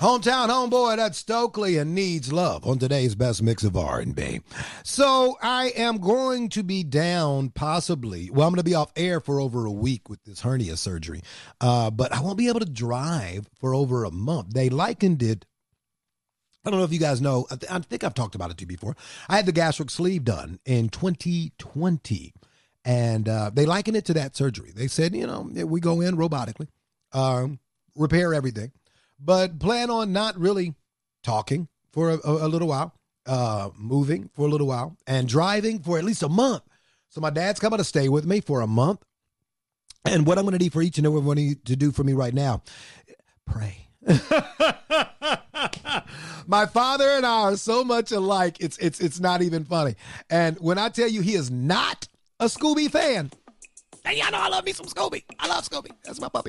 Hometown homeboy, that's Stokely and Needs Love on today's best mix of R&B. So I am going to be down possibly, I'm going to be off air for over a week with this hernia surgery, but I won't be able to drive for over a month. They likened it, I don't know if you guys know, I think I've talked about it to you before. I had the gastric sleeve done in 2020, and they likened it to that surgery. They said, we go in robotically, repair everything, but plan on not really talking for a little while, moving for a little while, and driving for at least a month. So my dad's coming to stay with me for a month. And what I'm going to need for each and every one of you to do for me right now, pray. My father and I are so much alike, it's not even funny. And when I tell you he is not a Scooby fan, and y'all know I love me some Scooby. I love Scooby. That's my puppy.